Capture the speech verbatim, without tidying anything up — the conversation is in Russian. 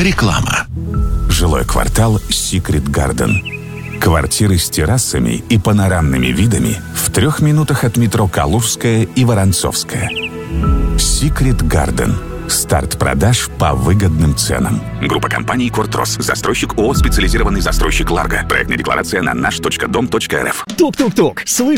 Реклама. Жилой квартал Secret Garden. Квартиры с террасами и панорамными видами в трех минутах от метро Калужская и Воронцовская. Secret Garden. Старт продаж по выгодным ценам. Группа компаний «Кортрос». Застройщик ООО «Специализированный застройщик Ларго». Проектная декларация на наш точка дом точка эр эф. Тук-тук-тук. Слышь,